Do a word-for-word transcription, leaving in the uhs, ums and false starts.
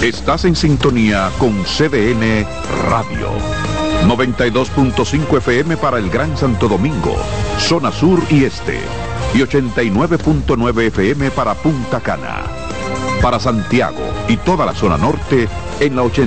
Estás en sintonía con C D N Radio. noventa y dos punto cinco F M para el Gran Santo Domingo, zona sur y este. Y ochenta y nueve punto nueve F M para Punta Cana. Para Santiago y toda la zona norte en la ochenta.